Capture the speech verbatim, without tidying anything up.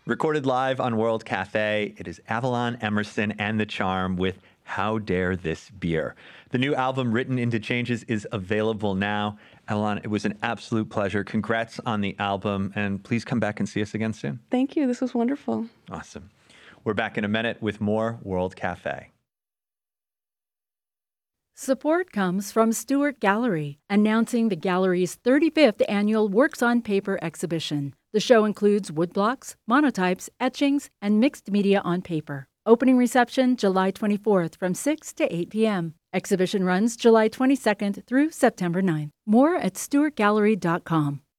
Recorded live on World Cafe, it is Avalon Emerson and the Charm with How Dare This Beer. The new album, Written into Changes, is available now. Avalon, it was an absolute pleasure. Congrats on the album, and please come back and see us again soon. Thank you. This was wonderful. Awesome. We're back in a minute with more World Cafe. Support comes from Stewart Gallery, announcing the gallery's thirty-fifth annual Works on Paper exhibition. The show includes woodblocks, monotypes, etchings, and mixed media on paper. Opening reception July twenty-fourth from six to eight p.m. Exhibition runs July twenty-second through September ninth. More at stewart gallery dot com.